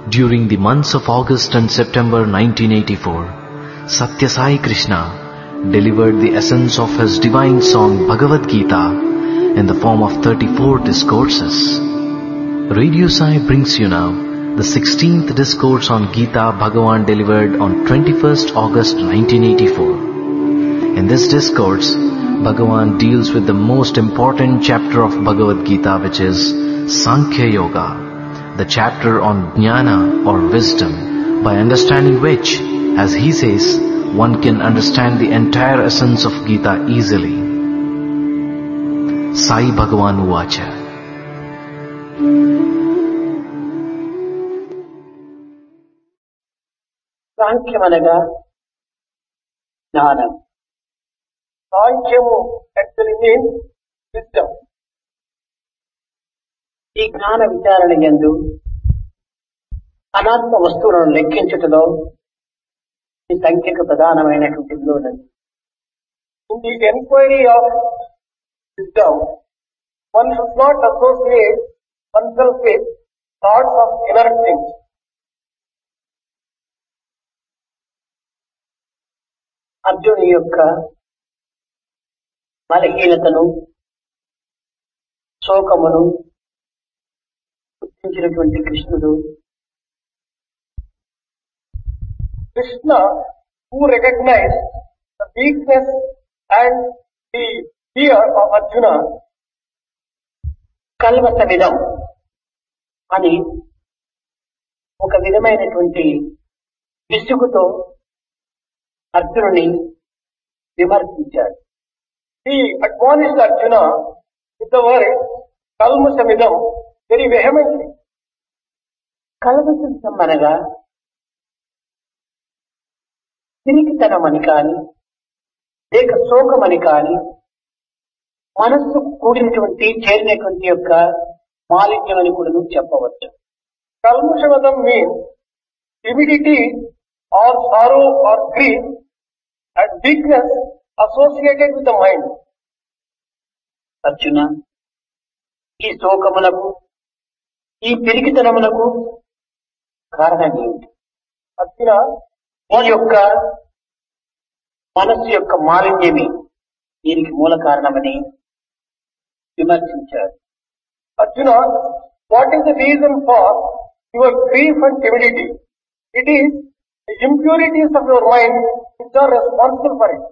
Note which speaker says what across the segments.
Speaker 1: During the months of August and September 1984, Satya Sai Krishna delivered the essence of his divine song Bhagavad Gita in the form of 34 discourses. Radio Sai brings you now the 16th discourse on Gita Bhagavan delivered on 21st August 1984. In this discourse, Bhagavan deals with the most important chapter of Bhagavad Gita, which is Sankhya Yoga, the chapter on Jnana or wisdom, by understanding which, as he says, one can understand the entire essence of Gita easily. Sai Bhagavan Uvacha.
Speaker 2: సాంఖ్యమనగా జ్ఞానం. సాంఖ్యము actually means wisdom. ఈ జ్ఞాన విచారణ యందు అనాత్మ వస్తువులను లెక్కించుటలో ఈ సంఖ్యకు ప్రధానమైనటువంటి విలువ ఉన్నది. In the enquiry of wisdom, one should not associate oneself with thoughts of inert things. అర్జునుని యొక్క బలహీనతను, శోకమును గుర్తించినటువంటి కృష్ణుడు, Krishna, who recognized the weakness and the fear of Arjuna, కల్వసమిదం అని ఒక విధమైనటువంటి విసుగుతో అర్జునుని విమర్శించాడు. He admonished Arjuna with the word kalmusamidam very vehemently. కల్వసమిదం అనగా తిరిగితనమని కాని, లేక శోకమని కాని, మనస్సు కూడినటువంటి చేరినటువంటి యొక్క మాలిన్యమని కూడా చెప్పవచ్చు. కల్ముషమదం means timidity or sorrow or grief and weakness associated with the mind. Arjuna, ఈ శోకమునకు, ఈ పిరికితనమునకు కారణం ఏమిటి? అర్జున, ఈ యొక్క మనస్సు యొక్క మాలిన్యమే దీనికి మూల కారణమని విమర్శించాడు. Arjuna, what is the reason for your grief and timidity? It is the impurities of your mind which are responsible for it.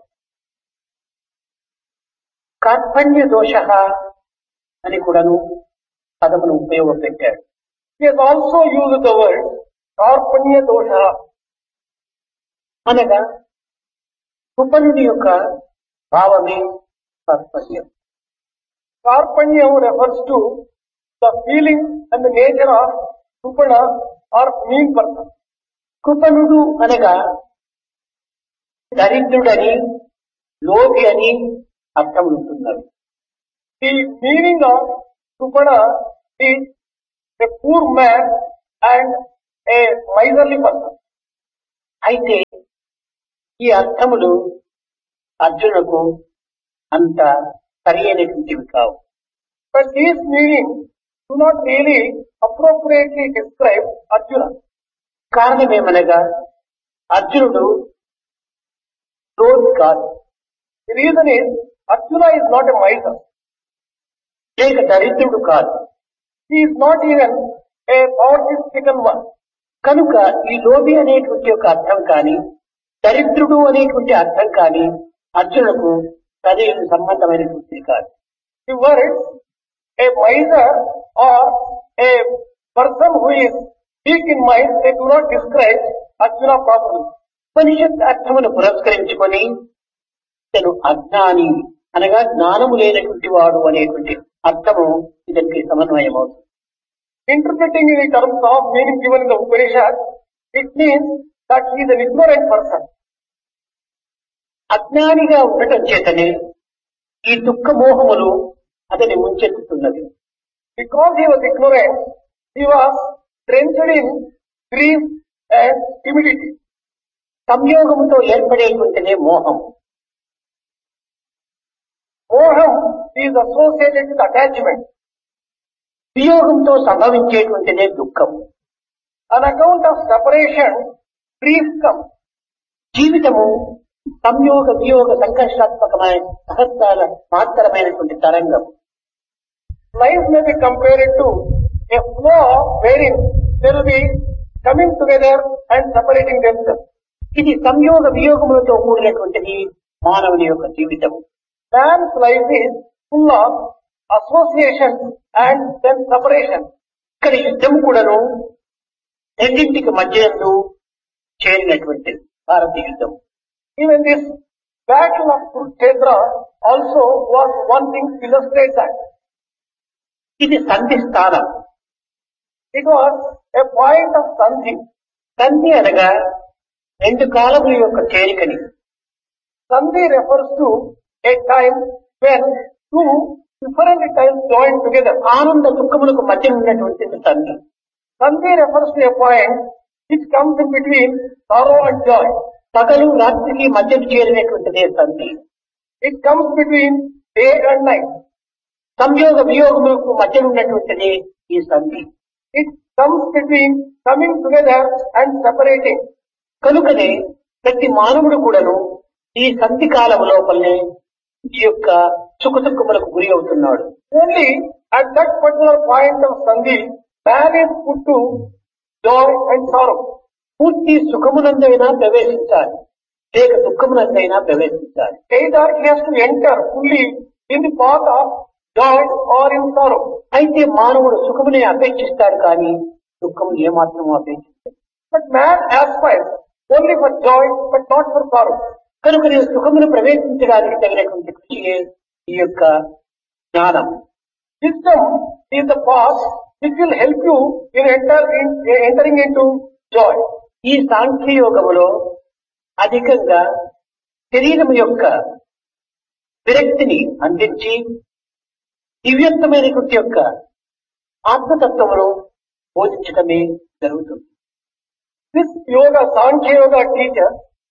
Speaker 2: కార్పణ్య దోష అని కూడాను పదమును ఉపయోగపెట్టాడు. He has also used the word కార్పణ్య దోష అనగా కృపణుడి యొక్క భావమే కార్పణ్యం. కార్పణ్యం refers to the feelings and the nature of కృపణ or mean person. కృపణుడు అనగా దరిద్రుడని, లోభి అని అర్థం ఉంటున్నది. The meaning of కృపణ is a poor man and a miserly person. అయితే ఈ అర్థములు అర్జునుకు అంత సరైనటువంటివి కావు. But these meanings do not really appropriately describe Arjuna. కారణమేమనగా అర్జునుడు లోభి కాదు. The reason is Arjuna is not a miser. లేక దరిద్రుడు కాదు. He is not even a poverty-stricken one. కనుక ఈ లోభి అనేటువంటి ఒక అర్థం కానీ, దరిద్రుడు అనేటువంటి అర్థం కానీ అర్జునుకు సరైన సంబంధమైనటువంటి కాదు. The words a miser or a person who is weak in mind, they do not describe Arjuna properly. ఉపనిషత్ అర్థమును పురస్కరించుకొని తను అజ్ఞాని అనగా జ్ఞానము లేనటువంటి వాడు అనేటువంటి అర్థము ఇదరికి సమన్వయమవుతుంది. Interpreting in the terms of meaning given in the Upanishad, it means that he is an ignorant person. అజ్ఞానిగా ఉండటం చేతనే ఈ దుఃఖ మోహములు అతని ముంచెత్తుతున్నది. Because he was ignorant, he was drenched in grief and timidity. సంయోగముతో ఏర్పడేటువంటిదే మోహం. మోహం ఈజ్ అసోసియేటెడ్ విత్ అటాచ్మెంట్. వియోగంతో సంభవించేటువంటిదే దుఃఖం. On account of separation, grief comes.
Speaker 3: జీవితము సంయోగ వియోగ సంఘర్షాత్మకమైన సహస్రాల మాత్రమైనటువంటి తరంగం.
Speaker 2: Life may be compared to a flow wherein there will be coming together and separating themselves.
Speaker 3: ఇది సంయోగ వియోగములతో కూడినటువంటిది మానవుని యొక్క జీవితము.
Speaker 2: Man's life is full of association and then separation.
Speaker 3: ఇక్కడ యుద్ధం కూడాను రెండింటికి మధ్యందు చేరినటువంటిది భారతీయ యుద్ధం.
Speaker 2: Even this battle of Kurukshetra also was one thing to illustrate that.
Speaker 3: ఇది సంధి స్థానం.
Speaker 2: It was a point of sandhi.
Speaker 3: సంధి అనగా రెండు కాలముల యొక్క చేరికని.
Speaker 2: Sandhi refers to a time when two different times join together.
Speaker 3: ఆనంద దుఃఖములకు మధ్య ఉన్నటువంటిది సంధి.
Speaker 2: Sandhi refers to a point which comes in between sorrow and joy.
Speaker 3: పగలు రాత్రికి మధ్య చేరినటువంటిదే సంధి.
Speaker 2: It comes between day and night.
Speaker 3: సంయోగ వియోగములకు మధ్య ఉన్నటువంటిది ఈ సంధి.
Speaker 2: It comes between coming together and separating.
Speaker 3: కనుకనే ప్రతి మానవుడు కూడాను ఈ సంధి కాలం లోపలనే ఈ యొక్క సుఖదుఖములకు గురి అవుతున్నాడు.
Speaker 2: Only at that particular point of sandhi, man is put to joy and sorrow.
Speaker 3: పూర్తి సుఖమునందైనా ప్రవేశించాలి, లేక దుఃఖమునందైనా ప్రవేశించాలి.
Speaker 2: Either he has to enter fully in the path of joy or in sorrow.
Speaker 3: అయితే మానవుడు సుఖమునే అపేక్షిస్తాడు కానీ దుఃఖమును ఏమాత్రం అపేక్షిస్తాడు.
Speaker 2: But man aspires only for joy but not for sorrow.
Speaker 3: కనుక నేను సుఖమును ప్రవేశించడానికి తగినటువంటి కృషియే ఈ యొక్క జ్ఞానం.
Speaker 2: Wisdom is the path which will help you in entering into joy.
Speaker 3: ఈ సాంఖ్యయోగములో అధికంగా శరీరం యొక్క విరక్తిని అందించి దివ్యత్వమైనటువంటి యొక్క ఆత్మతత్వమును బోధించడమే జరుగుతుంది.
Speaker 2: This yoga, Sankhya Yoga teaches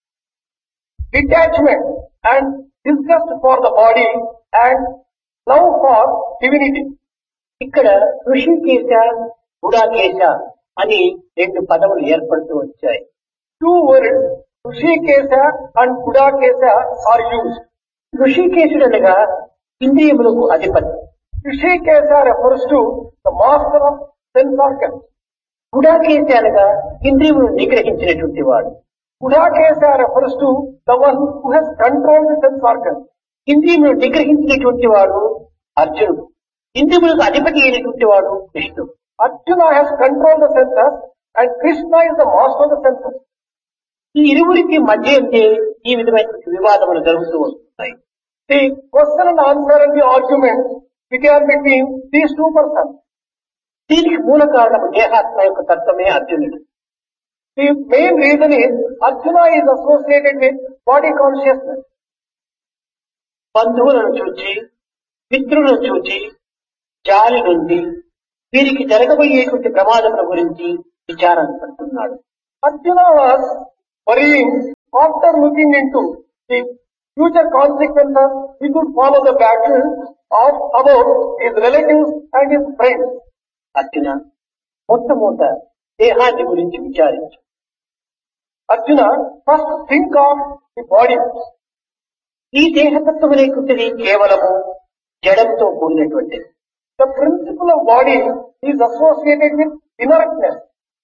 Speaker 2: detachment and disgust for the body and love for divinity.
Speaker 3: ఇక్కడ ఋషికేశ గుడాకేశ అని రెండు పదములు ఏర్పడుతూ వచ్చాయి.
Speaker 2: Two words, Rishikesha and Kudakesha, are used.
Speaker 3: ఋషికేశుడు అనగా ఇంద్రియములకు అధిపతి.
Speaker 2: Rishikesha refers to the master of sense organs.
Speaker 3: గుడాకేశ అనగా ఇంద్రియములను నిగ్రహించినటువంటి వాడు.
Speaker 2: Kudakesha refers to the one who has controlled the sense organs.
Speaker 3: ఇంద్రియములను నిగ్రహించినటువంటి వాడు అర్జునుడు. ఇంద్రియములకు అధిపతి అయినటువంటి వాడు కృష్ణుడు.
Speaker 2: Arjuna has controlled the senses and Krishna is the master of the senses.
Speaker 3: ఈ ఇరువురికి మధ్య ఈ విధమైనటువంటి వివాదములు జరుగుతూ వస్తున్నాయి.
Speaker 2: The question and answer and the argument began between these two persons.
Speaker 3: దీనికి మూల కారణము దేహాత్మ యొక్క తత్వమే అర్జునుడు.
Speaker 2: The main reason is Arjuna is associated with body consciousness.
Speaker 3: బంధువులను చూచి, మిత్రులను చూచి, జాలి నుండి వీరికి జరగబోయేటువంటి ప్రమాదముల గురించి విచారణ పడుతున్నాడు.
Speaker 2: Arjuna was worrying after looking into the future consequences he could follow the battle about his relatives and his friends.
Speaker 3: Arjuna, మొట్టమొదట దేహాన్ని గురించి విచారించు.
Speaker 2: Arjuna, first think of the body.
Speaker 3: ఈ దేహతత్వం అనేటువంటిది కేవలము జడంతో కూడినటువంటిది.
Speaker 2: The principle of body is associated with inertness.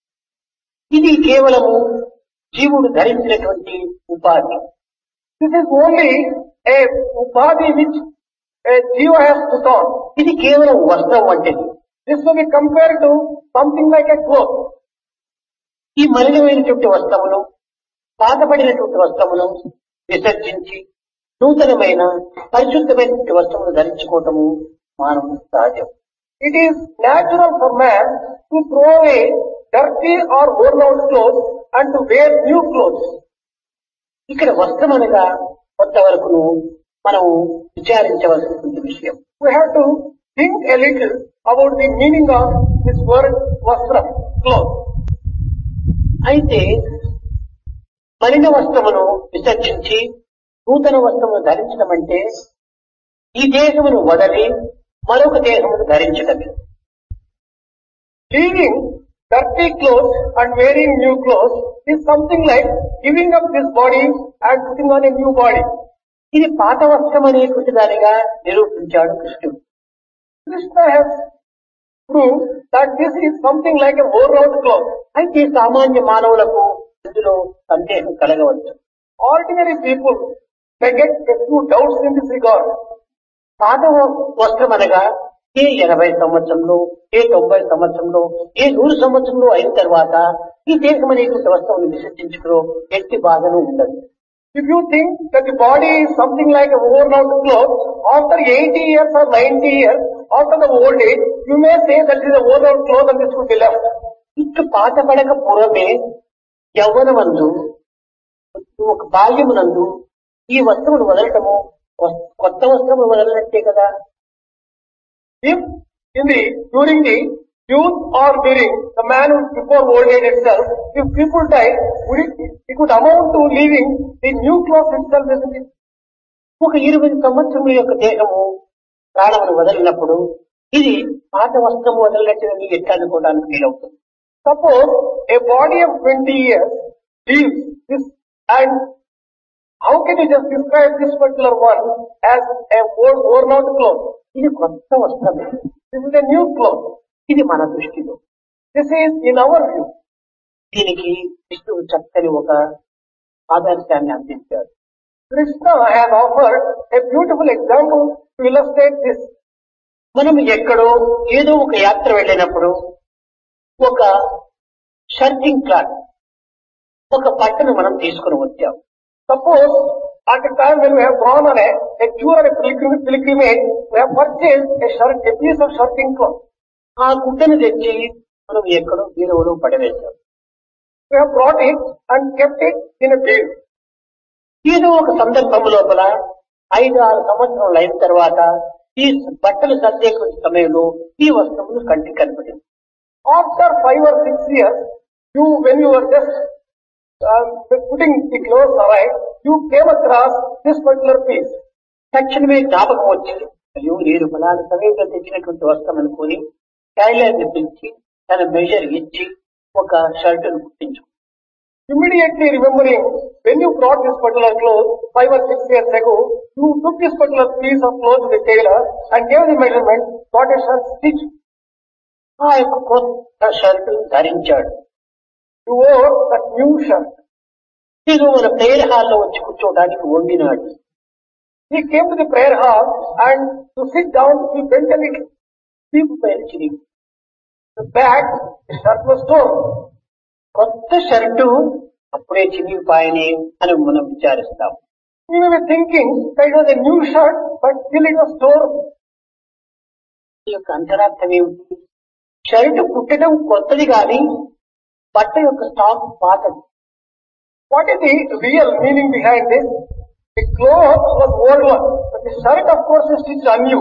Speaker 3: ఇది కేవలము జీవుడు ధరించినటువంటి ఉపాధి.
Speaker 2: This is only a upadhi which a jiva has put on.
Speaker 3: ఇది కేవలం వస్త్రం వంటిది.
Speaker 2: This will be compared to something like a cloth.
Speaker 3: ఈ మలినమైనటువంటి వస్త్రమును, పాతబడినటువంటి వస్త్రమును విసర్జించి నూతనమైన పరిశుద్ధమైనటువంటి వస్త్రమును ధరించుకోవటము మానవుని సహజం.
Speaker 2: It is natural for man to throw away dirty or worn out clothes and to wear new clothes.
Speaker 3: ఇక్కడ వస్త్రం అనగా కొంతవరకును మనం విచారించవలసినటువంటి విషయం.
Speaker 2: We have to think a little about the meaning of this word vastra, cloth.
Speaker 3: అయితే మలిన వస్త్రమును విసర్జించి నూతన వస్త్రమును ధరించడం అంటే ఈ దేహమును వదలి మరొక దేహమును ధరించటమే.
Speaker 2: Leaving Dirty clothes and wearing new clothes is something like giving up this body and putting on a new body.
Speaker 3: ఇది పాత వస్త్రం అనేటువంటి దానిగా నిరూపించాడు కృష్ణుడు.
Speaker 2: Krishna has proved that this is something like a worn-out cloth.
Speaker 3: అయితే సామాన్య మానవులకు ఇందులో సందేహం కలగవచ్చు.
Speaker 2: Ordinary people may get a few doubts in this regard.
Speaker 3: పాత వస్త్రం అనగా ఏ 80 సంవత్సరంలో, ఏ 90 సంవత్సరంలో, ఏ 100 సంవత్సరంలో అయిన తర్వాత ఈ దేశం అనేటువంటి వస్త్రం విసర్జించుకుని ఎట్టి బాధను ఉండదు.
Speaker 2: If you think that the body is something like a worn-out cloth, after 80 years or 90 years, after the old age, you may say that it is a worn-out cloth and this should be left.
Speaker 3: ఇట్లు పాత పడక పూర్వమే యవ్వనమందు ఒక బాల్యమునందు ఈ వస్త్రమును వదలటము కొత్త వస్త్రమును వదలనట్టే కదా.
Speaker 2: If during the youth or during the man before old age itself, if people die, it would amount to leaving the new clothes itself, isn't it?
Speaker 3: ఒక 20 సంవత్సరముల యొక్క దేహము ప్రాణమును వదిలినప్పుడు ఇది పాత వస్త్రము వదలనట్టు ఎట్లా అనుకోవడానికి వీలవుతుంది.
Speaker 2: Suppose a body of 20 years leaves this, and how can you just describe this particular one as a worn-out cloth?
Speaker 3: ఇది కొత్త వస్త్రమే.
Speaker 2: This is a new cloth.
Speaker 3: ఇది మన దృష్టిలో.
Speaker 2: This is in our view.
Speaker 3: దీనికి విష్ణువు చక్కని ఒక ఆదర్శాన్ని అందించాడు.
Speaker 2: Krishna has offered a beautiful example to illustrate this.
Speaker 3: మనం ఎక్కడో ఏదో ఒక యాత్ర వెళ్ళినప్పుడు ఒక షర్టింగ్ క్లాత్, ఒక బట్టను మనం తీసుకుని వచ్చాం.
Speaker 2: Suppose at a time when we have gone on a tour or a pilgrimage, we have purchased a piece of shirting cloth.
Speaker 3: ఆ గుడ్డను తెచ్చి మనం ఎక్కడో బీరువాలో పడవేశాం.
Speaker 2: We have brought it and kept it in a bin.
Speaker 3: ఏదో ఒక సందర్భం లోపల 5-6 సంవత్సరాలు అయిన తర్వాత ఈ బట్టలు సర్దే సమయంలో ఈ వస్త్రములు కంటికి కనపడింది.
Speaker 2: After 5 or 6 years, when you were just putting the clothes away, you came across this particular piece.
Speaker 3: తక్షణమే జ్ఞాపకం వచ్చి అయ్యో నేను ఫలానా సమయంలో తెచ్చినటువంటి వస్త్రం అనుకుని టైలర్ని పిలిచి తన మెజర్ ఇచ్చి ఒక షర్టును కుట్టించు.
Speaker 2: Immediately remembering, when you brought this particular cloth 5 or 6 years ago, you took this particular piece of cloth to the tailor and gave the measurement, got a shirt stitched.
Speaker 3: ఆ యొక్క కొత్త షర్టు ధరించాడు.
Speaker 2: You wore that new shirt.
Speaker 3: ఇది మన prayer హాల్లో వచ్చి కూర్చోవడానికి వండినాడు.
Speaker 2: He came to the prayer hall and to sit down, he bent a little.
Speaker 3: వీపు పైన చిరిగి
Speaker 2: The back, the shirt was torn.
Speaker 3: కొత్త షర్టు అప్పుడే చిరిగిపోయని అని మనం విచారిస్తాం.
Speaker 2: We may be thinking that it was a new shirt, but still it was torn.
Speaker 3: ఈ యొక్క అంతరార్థం ఏమిటి? షర్టు కుట్టడం కొత్తది కానీ బట్ట యొక్క స్టాక్ పాతది.
Speaker 2: What is the real meaning behind this? The cloth was old one, but the shirt of course is stitched anew.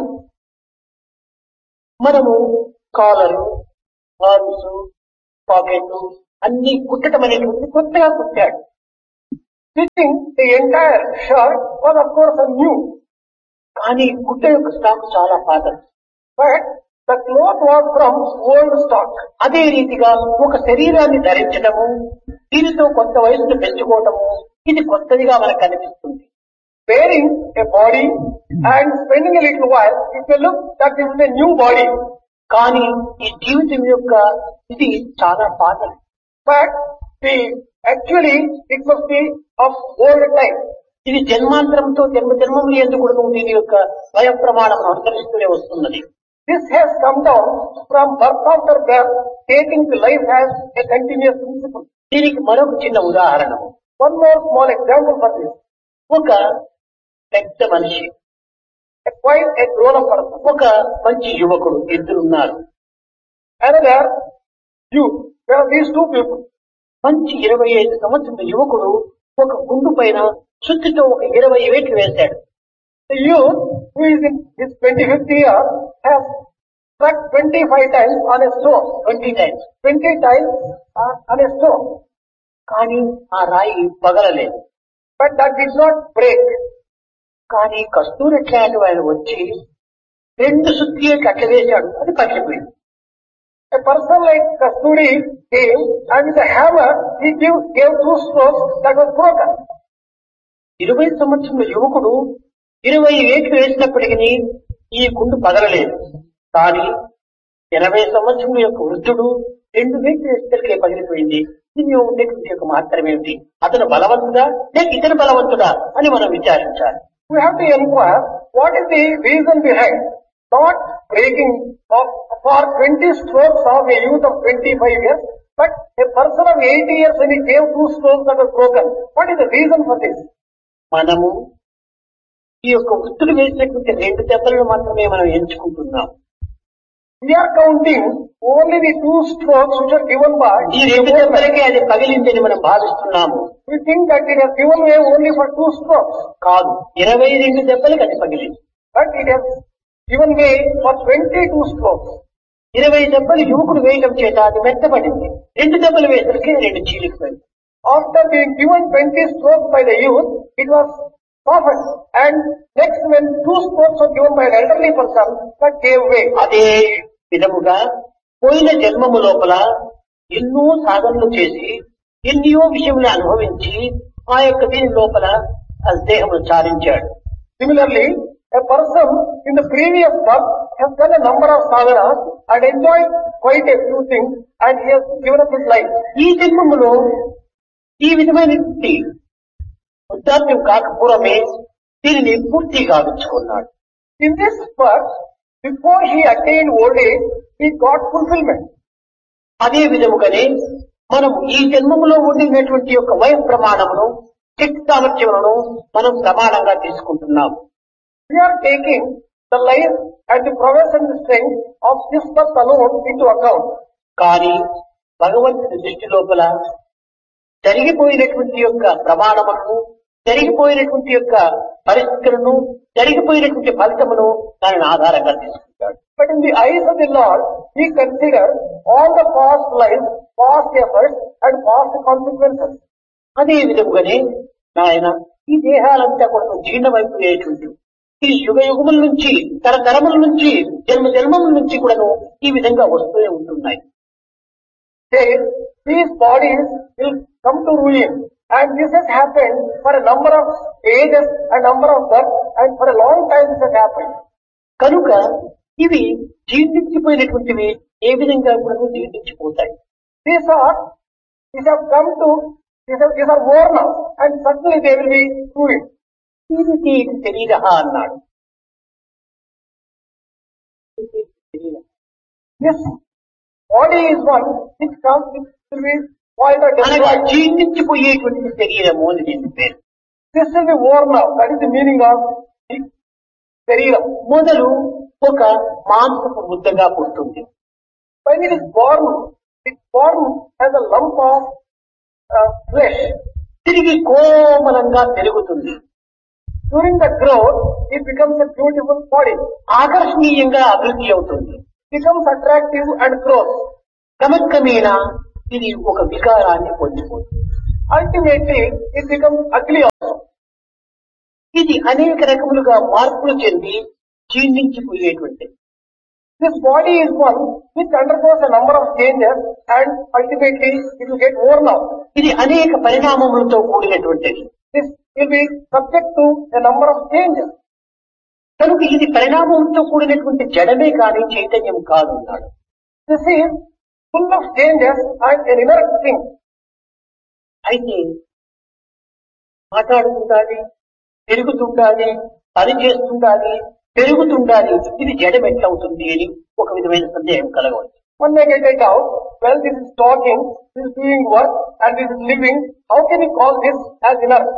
Speaker 3: మనము కాలరు, ఆర్మ్స్, పాకెట్ అన్ని కుట్టడం అనేటువంటిది కొత్తగా కుట్టాడు.
Speaker 2: Stitching the entire shirt was of course anew.
Speaker 3: కానీ గుడ్డ యొక్క stock చాలా పాతది.
Speaker 2: But the cloth was from old stock.
Speaker 3: అదే రీతిగా ఒక శరీరాన్ని ధరించడము, దీనితో కొంత వయసును పెంచుకోవటము, ఇది కొత్తదిగా మనకు కనిపిస్తుంది.
Speaker 2: Wearing a body and spending a little while, it may look that this is a new body.
Speaker 3: కానీ ఈ జీవితం యొక్క ఇది చాలా పాతది.
Speaker 2: But actually it must be of old time.
Speaker 3: ఇది జన్మాంతరంతో జన్మములు ఎందుకు కూడా దీని యొక్క స్వయం ప్రమాణం అనుసరిస్తూనే వస్తున్నది.
Speaker 2: This has come down from birth after birth, taking the life as a continuous principle.
Speaker 3: దీనికి మరొక చిన్న ఉదాహరణ.
Speaker 2: One more small example for this.
Speaker 3: ఒక పెద్ద మనిషి,
Speaker 2: quite a grown-up person.
Speaker 3: ఒక మంచి యువకుడు, ఇద్దరున్నారు.
Speaker 2: Another youth. There are these two people.
Speaker 3: మంచి 25 సంవత్సరాల యువకుడు ఒక గుండు పైన సుత్తితో ఒక 20 వేట్లు వేశాడు.
Speaker 2: The youth who is in his 25th year has struck 25 times on a stone.
Speaker 3: 20 times.
Speaker 2: 20 times on a stone.
Speaker 3: కానీ ఆ రాయి పగలలేదు.
Speaker 2: But that did not break.
Speaker 3: కానీ కస్తూరి అట్లాంటి ఆయన వచ్చి 2 సుత్తికి అట్లా వేశాడు, అది పగిలిపోయింది.
Speaker 2: A person like Kasturi came and with a hammer he gave 2 strokes that was broken.
Speaker 3: 20 సంవత్సరముల యువకుడు 20 వేట్లు వేసినప్పటికీ ఈ గుండు పగలలేదు. కానీ 80 సంవత్సరముల యొక్క వృద్ధుడు 2 వేట్లు వేసేసరికి పగిలిపోయింది. దీనిలో ఉండేటువంటి యొక్క మాత్రమేమిటి? అతను బలవంతుడా లేక ఇతను బలవంతుడా అని మనం విచారించాలి.
Speaker 2: We have to inquire what is the reason behind not breaking for 20 strokes of a youth of 25 years, but a person of 80 years when he gave 2 strokes that was broken. What is the reason for this?
Speaker 3: మనము ఈ యొక్క వృత్తులు వేసినటువంటి 2 దెబ్బలను మాత్రమే మనం ఎంచుకుంటున్నాం.
Speaker 2: We are counting only the 2 strokes which are given by
Speaker 3: ఈ 2 దెబ్బలకే అది పగిలిందని మనం భావిస్తున్నాము.
Speaker 2: We think that it has given way only for 2 strokes.
Speaker 3: కాదు, 22 దెబ్బలకు అది పగిలింది.
Speaker 2: But it has given way for 22 strokes.
Speaker 3: 20 దెబ్బలు యువకుడు వేయడం చేత అది మెత్తపడింది. 2 దెబ్బలు వేసరికి 2 చీలిపోయింది.
Speaker 2: After being given 20 strokes by the youth, it was softened. And next when 2 strokes were given by an elderly person, that gave way.
Speaker 3: అదే విధముగా పోయిన జన్మము లోపల ఎన్నో సాధనలు చేసి ఎన్నో విషయములు అనుభవించి ఆ యొక్క దీని లోపల దేహమును చాలించాడు.
Speaker 2: Similarly, a person in the previous birth has done a number of sadhanas and enjoyed quite a few things and he has given up his life.
Speaker 3: ఈ జన్మములో ఈ విధమైన వృద్ధాప్యం కాకపూర్వమే దీనిని పూర్తి గావించుకున్నాడు.
Speaker 2: In this birth, before he attained old age, he got fulfillment.
Speaker 3: అదే విధముగానే మనం ఈ జన్మములో ఉండినటువంటి యొక్క వయ ప్రమాణమును శక్తి సామర్థ్యములను మనం ప్రమాణంగా తీసుకుంటున్నాం.
Speaker 2: We are taking the life and the prowess and the strength of this birth alone into account.
Speaker 3: కానీ భగవంతుని దృష్టి లోపల జరిగిపోయినటువంటి యొక్క ప్రమాణములను, జరిగిపోయినటువంటి యొక్క పరిస్థితులను, జరిగిపోయినటువంటి ఫలితమును దానిని ఆధారంగా తీసుకుంటాడు.
Speaker 2: But in the eyes of the Lord, he considers all the past lives, past efforts and past consequences.
Speaker 3: అదే విధముగానే నాయన ఈ దేహాలంతా కూడా జీర్ణమైపోయేటువంటి ఈ యుగ యుగముల నుంచి తరతరముల నుంచి జన్మముల నుంచి కూడాను ఈ విధంగా వస్తూనే ఉంటున్నాయి.
Speaker 2: These bodies will come to ruin, and this has happened for a number of ages and number of births, and for a long time this has happened.
Speaker 3: కనుక ఇవి జీర్ణించిపోయినటువంటివి ఏ విధంగా కూడా జీర్ణించిపోతాయి.
Speaker 2: These are worn out, and certainly they will be ruined.
Speaker 3: ఇది శరీర అన్నాడు.
Speaker 2: This body is one which comes, which will be spoiled or
Speaker 3: అనగా
Speaker 2: destroyed.
Speaker 3: జీర్ణించిపోయేటువంటి శరీరము అని దీని పేరు.
Speaker 2: This will be worn out. That is the meaning of the శరీరం.
Speaker 3: మొదలు ఒక మాంసపు ముద్దగా పుడుతుంది.
Speaker 2: When it is born, it's born as a lump of flesh.
Speaker 3: తిరిగి కోమలంగా పెరుగుతుంది.
Speaker 2: During the growth, it becomes a beautiful body.
Speaker 3: ఆకర్షణీయంగా అభివృద్ధి అవుతుంది.
Speaker 2: Becomes attractive and grows.
Speaker 3: క్రమక్రమేణా ఇది ఒక వికారాన్ని పొందిపోతుంది.
Speaker 2: Ultimately, it becomes ugly also.
Speaker 3: ఇది అనేక రకములుగా మార్పులు చెంది క్షీణించిపోయేటువంటి.
Speaker 2: This body is one which undergoes a number of changes and ultimately it will get worn out.
Speaker 3: ఇది అనేక పరిణామములతో కూడినటువంటిది.
Speaker 2: This will be subject to a number of changes.
Speaker 3: కనుక ఇది పరిణామంతో కూడినటువంటి జడమే కానీ చైతన్యం కాదు అన్నాడు.
Speaker 2: This is full of changes and an inert thing.
Speaker 3: అయితే మాట్లాడుతుండాలి, పెరుగుతుండాలి, పని చేస్తుండాలి, పెరుగుతుండాలి, ఇది జడం ఎట్లవుతుంది అని ఒక విధమైన సందేహం కలగవచ్చు.
Speaker 2: One may get a doubt, well, this is talking, this is doing work and this is living. How can you call this as inert?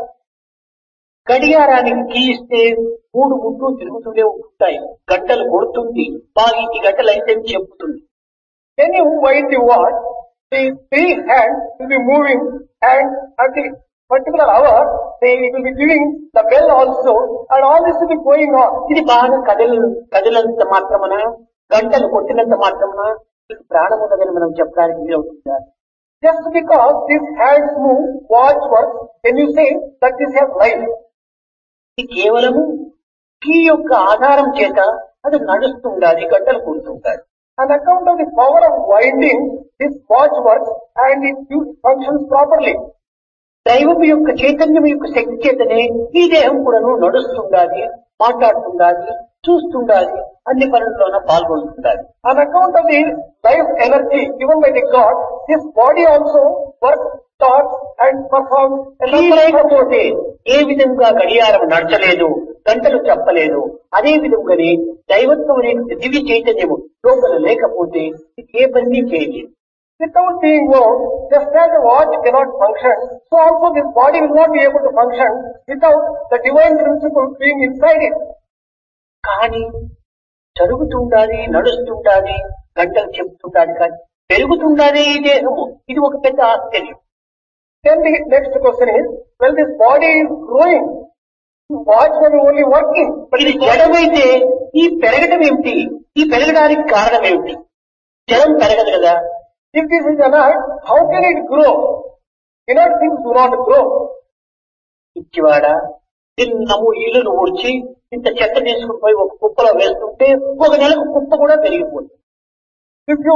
Speaker 3: గడియారానికి key ఇస్తే 3 ముట్లు తిరుగుతూనే ఉంటాయి. గంటలు కొడుతుంది, బాగా ఈ గంటలు అయితే చెప్పుతుంది.
Speaker 2: When you wind the watch, the 3 hands will be moving and at the particular hour, it will be giving the bell also and all this will be going on.
Speaker 3: ఇది బాగా కదిలినంత మాత్రమున, గంటలు కొట్టినంత మాత్రమున ఇది ప్రాణం ఉన్నదని మనం చెప్పడానికి వీలవుతుందా?
Speaker 2: Just because these hands move, watch works, then you say that this has life.
Speaker 3: ఇది కేవలము కీ యొక్క ఆధారం చేత అది నడుస్తుండాలి, గంటలు కొడుతుంటాడు.
Speaker 2: On account of the power of winding, this watch works and it functions properly.
Speaker 3: దైవము యొక్క చైతన్యం యొక్క శక్తి చేతనే ఈ దేహం కూడాను నడుస్తుండాలి, మాట్లాడుతుండాలి, చూస్తుండాలి, అన్ని పనుల్లోనూ పాల్గొంటుండాలి.
Speaker 2: On account of the life energy given by the God, this body also works, talks and performs.
Speaker 3: లేకపోతే ఏ విధంగా గడియారం నడచలేదు, గంటలు చెప్పలేదు, అదే విధంగానే దైవత్వం అనే దివ్య చైతన్యము లోపల లేకపోతే ఏ పని చేయలేదు.
Speaker 2: Without being known, just as the watch cannot function, so also this body will not be able to function without the divine principle being inside it.
Speaker 3: కానీ జరుగుతుండాలి, నడుస్తుండాలి, గంటలు చెప్తుండాలి, కానీ పెరుగుతుండాలి ఈ దేహము. ఇది ఒక పెద్ద ఆశ్చర్యం.
Speaker 2: Then the next question is, well, this body is growing. Watch may be only working.
Speaker 3: ఇది జడమైతే ఈ పెరగడం ఏమిటి? ఈ పెరగడానికి కారణం ఏమిటి? జడం పెరగదు కదా.
Speaker 2: If this is inert, how can it grow? Inert things do not grow.
Speaker 3: ఇచ్చివాడ తిన్నము ఇల్లును ఊడ్చి ఇంత చెత్త తీసుకుని పోయి ఒక కుప్పలో వేస్తుంటే ఒక నెలకు కుప్ప కూడా పెరిగిపోతుంది.
Speaker 2: If you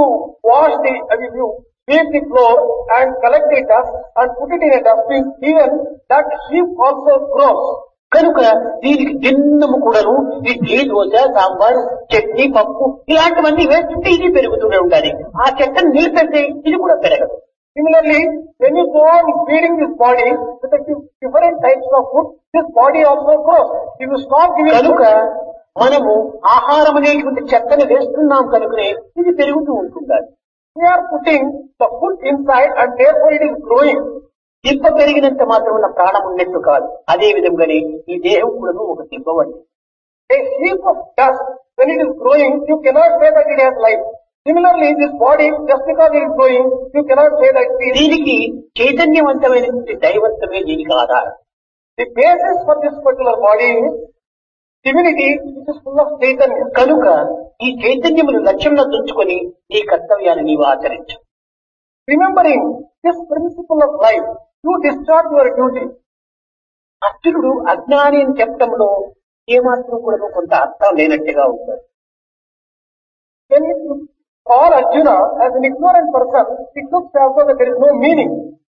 Speaker 2: sweep the floor and collect the dust and put it in a dustbin, even that heap also grows.
Speaker 3: కనుక దీనికి దిన్నము కూడాను ఇడ్లీ, దోశ, సాంబార్, చట్నీ, పప్పు ఇలాంటివన్నీ వేస్తుంటే ఇది పెరుగుతూనే ఉండాలి. ఆ చెత్తను నిలిపేస్తే ఇది కూడా పెరగదు.
Speaker 2: Similarly, when you go on feeding this body with the different types of food, this body also grows. If you stop giving
Speaker 3: కనుక మనము ఆహారం అనేటువంటి చెత్తను వేస్తున్నాం కనుకనే ఇది పెరుగుతూ ఉంటుండాలి.
Speaker 2: we are putting the food inside and therefore it is growing.
Speaker 3: దిబ్బ పెరిగినంత మాత్రం ఉన్న ప్రాణం ఉన్నట్టు కాదు. అదే విధంగానే ఈ దేహం కూడా ఒక దిబ్బ వంటి.
Speaker 2: A heap of dust, when it is growing, you cannot say that it has life. Similarly, this body, just because it is growing, you cannot say that it is.
Speaker 3: దీనికి చైతన్యవంతమైనటువంటి దైవత్వమే దీనికి ఆధారం.
Speaker 2: The basis for this particular body is divinity, which is full of Chaitanya.
Speaker 3: కనుక ఈ చైతన్యమును లక్ష్యంలో తుంచుకొని నీ కర్తవ్యాన్ని నీవు ఆచరించు.
Speaker 2: Remembering this principle of life, you discharge your duty.
Speaker 3: అర్జునుడు అజ్ఞాని అని చెప్పడంలో ఏమాత్రం కూడా కొంత అర్థం లేనట్టుగా ఉంటాడు.
Speaker 2: When you call Arjuna as an ignorant person, it looks as though that there is no meaning.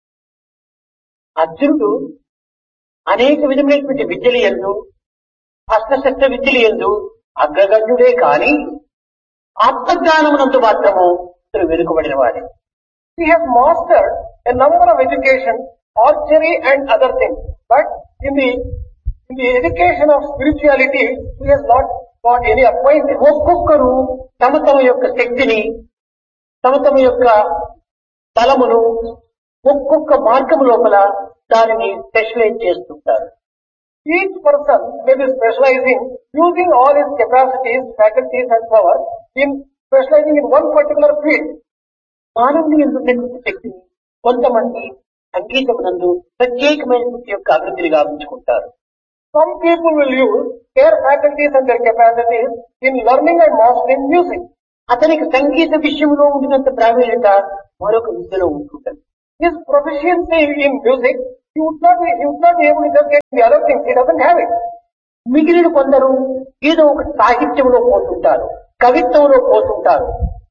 Speaker 3: అర్జునుడు అనేక విధమైనటువంటి విద్యలు యందు, అస్త్రశస్త్ర విద్యలు యందు అగ్రగణ్యుడే కాని ఆత్మజ్ఞానమునందు మాత్రము ఇతను వెనుకబడిన వాడే.
Speaker 2: He has mastered a number of education, archery and other things, but in the education of spirituality, he has not got any appointment.
Speaker 3: ఒక్కొక్కరు తమ తమ యొక్క శక్తిని, తమ తమ యొక్క బలమును ఒక్కొక్క మార్గము లోపల దానిని స్పెషలైజ్ చేస్తుంటారు.
Speaker 2: Each person may be specializing, using all his capacities, faculties and powers in specializing in one particular field.
Speaker 3: మానవుని ఉన్నటువంటి శక్తిని కొంతమంది సంగీతమునందు ప్రత్యేకమైనటువంటి యొక్క అభివృద్ధిని గావించుకుంటారు.
Speaker 2: Some people will use their faculties and their capacities in learning and mastering music.
Speaker 3: అతనికి సంగీత విషయంలో ఉండినంత ప్రావీణ్యత మరొక విద్యలో ఉంటుంటుంది.
Speaker 2: His proficiency in music, he would not be able to just get the other things. He doesn't have it.
Speaker 3: మిగిలిన కొందరు ఏదో ఒక సాహిత్యంలో పోతుంటారు, కవిత్వంలో పోతుంటారు.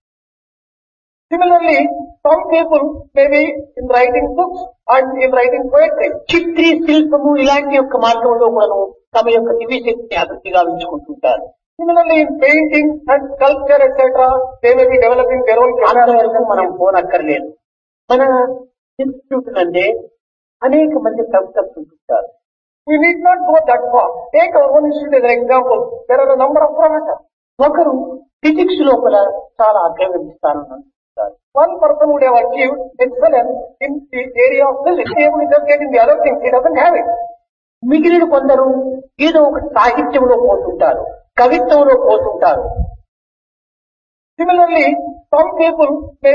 Speaker 2: Similarly, some people may be in writing books and in writing poetry.
Speaker 3: చిత్రీ, శిల్పము ఇలాంటి యొక్క మార్గంలో కూడా తమ యొక్క దివ్య శక్తిని అభివృద్ధి గావించుకుంటుంటారు.
Speaker 2: Similarly, in painting and sculpture, etc., they may be developing their own
Speaker 3: అంతవరకు మనం పోనక్కర్లేదు. మన ఇన్స్టిట్యూట్ నందే అనేక మంది ప్రొఫెసర్స్ ఉంటుంటారు.
Speaker 2: We need not go that far. Take our own institute as an example. There are a number of professors.
Speaker 3: ఒకరు physics లోపల చాలా అగ్రగణిస్తానన్నారు.
Speaker 2: One person would have achieved excellence in the area of physics. He able to just get in the other things. He doesn't have it.
Speaker 3: మిగిలిన కొందరు ఏదో ఒక సాహిత్యంలో పోతుంటారు, కవిత్వంలో పోతుంటారు.
Speaker 2: Similarly, some people may